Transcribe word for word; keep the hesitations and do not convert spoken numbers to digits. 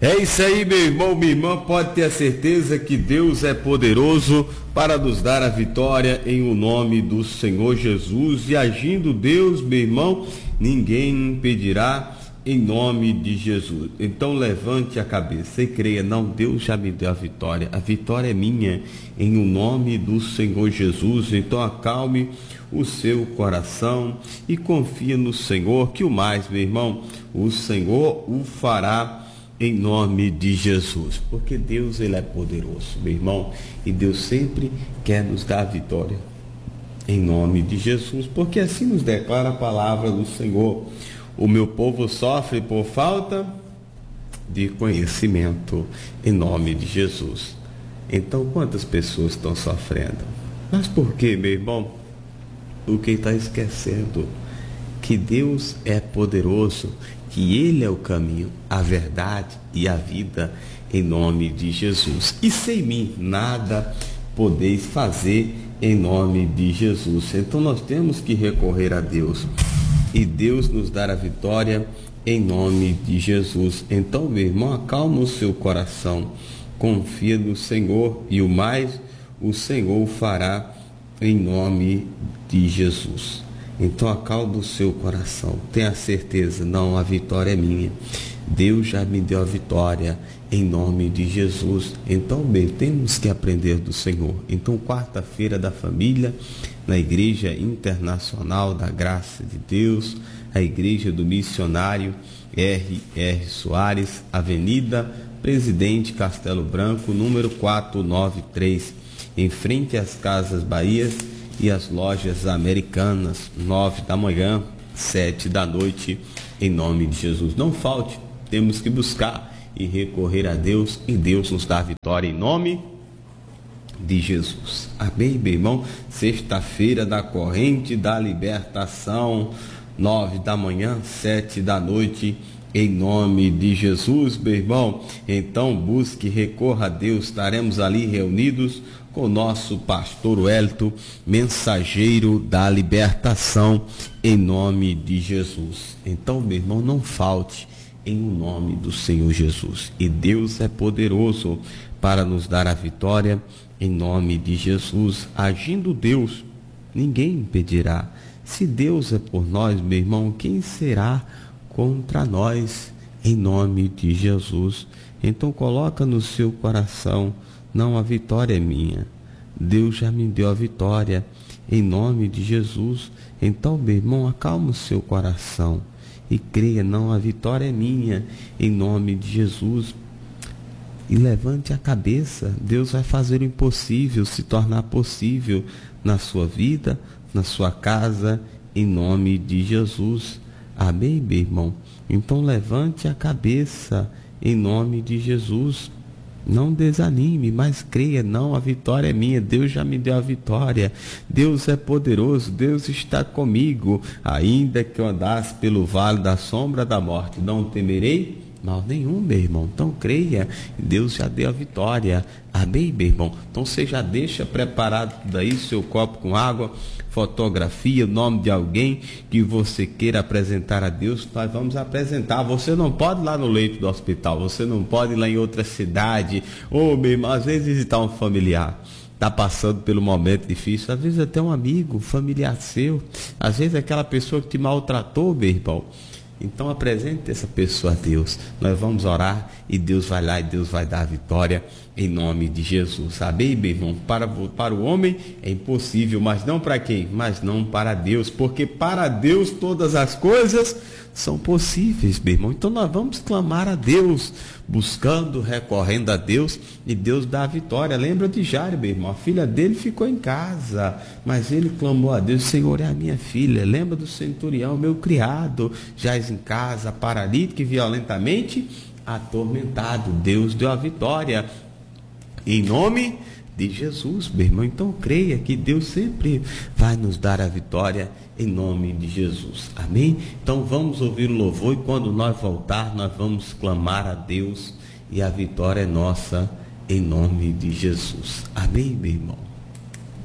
É isso aí, meu irmão, minha irmã, pode ter a certeza que Deus é poderoso para nos dar a vitória em o nome do Senhor Jesus. E agindo Deus, meu irmão, ninguém impedirá em nome de Jesus. Então levante a cabeça e creia, não, Deus já me deu a vitória, a vitória é minha em o nome do Senhor Jesus. Então acalme o seu coração e confia no Senhor, que o mais, meu irmão, o Senhor o fará em nome de Jesus, porque Deus, ele é poderoso, meu irmão, e Deus sempre quer nos dar a vitória em nome de Jesus, porque assim nos declara a palavra do Senhor. O meu povo sofre por falta de conhecimento em nome de Jesus. Então, quantas pessoas estão sofrendo? Mas por quê, meu irmão? Porque está esquecendo que Deus é poderoso, que Ele é o caminho, a verdade e a vida em nome de Jesus. E sem mim nada podeis fazer em nome de Jesus. Então nós temos que recorrer a Deus e Deus nos dar a vitória em nome de Jesus. Então, meu irmão, acalma o seu coração, confia no Senhor e o mais o Senhor fará em nome de Jesus. Então acalma o seu coração, tenha certeza, não, a vitória é minha, Deus já me deu a vitória em nome de Jesus. Então, bem, temos que aprender do Senhor. Então, quarta-feira da família, na Igreja Internacional da Graça de Deus, a Igreja do Missionário R R Soares, Avenida Presidente Castelo Branco, número quatrocentos e noventa e três, em frente às Casas Bahias e as lojas Americanas, nove da manhã, sete da noite, em nome de Jesus. Não falte, temos que buscar e recorrer a Deus, e Deus nos dá a vitória em nome de Jesus. Amém, meu irmão? Sexta-feira da corrente da libertação, nove da manhã, sete da noite, em nome de Jesus, meu irmão. Então busque, recorra a Deus, estaremos ali reunidos com o nosso pastor Wellington, mensageiro da libertação, em nome de Jesus. Então, meu irmão, não falte em nome do Senhor Jesus. E Deus é poderoso para nos dar a vitória em nome de Jesus. Agindo Deus, ninguém impedirá. Se Deus é por nós, meu irmão, quem será contra nós em nome de Jesus? Então coloca no seu coração, não, a vitória é minha, Deus já me deu a vitória em nome de Jesus. Então, meu irmão, acalma o seu coração e creia, não, a vitória é minha em nome de Jesus. E levante a cabeça, Deus vai fazer o impossível se tornar possível na sua vida, na sua casa, em nome de Jesus. Amém, meu irmão? Então levante a cabeça em nome de Jesus. Não desanime, mas creia, não, a vitória é minha, Deus já me deu a vitória, Deus é poderoso, Deus está comigo, ainda que eu andasse pelo vale da sombra da morte, não temerei mal nenhum, meu irmão. Então creia, Deus já deu a vitória. Amém, meu irmão? Então você já deixa preparado daí seu copo com água, fotografia, o nome de alguém que você queira apresentar a Deus. Nós vamos apresentar. Você não pode ir lá no leito do hospital, você não pode ir lá em outra cidade, ou, meu irmão, às vezes visitar um familiar, está passando pelo momento difícil, às vezes até um amigo, um familiar seu, às vezes aquela pessoa que te maltratou, meu irmão. Então apresente essa pessoa a Deus. Nós vamos orar e Deus vai lá e Deus vai dar a vitória em nome de Jesus. Sabe, meu irmão? Para, para o homem é impossível, mas não para quem? Mas não para Deus, porque para Deus todas as coisas são possíveis, meu irmão. Então nós vamos clamar a Deus, buscando, recorrendo a Deus, e Deus dá a vitória. Lembra de Jairo, meu irmão? A filha dele ficou em casa, mas ele clamou a Deus: Senhor, é a minha filha. Lembra do centurião, meu criado, jaz em casa, paralítico e violentamente atormentado. Deus deu a vitória em nome de Jesus, meu irmão. Então creia que Deus sempre vai nos dar a vitória em nome de Jesus. Amém? Então vamos ouvir o louvor, e quando nós voltar, nós vamos clamar a Deus, e a vitória é nossa em nome de Jesus. Amém, meu irmão?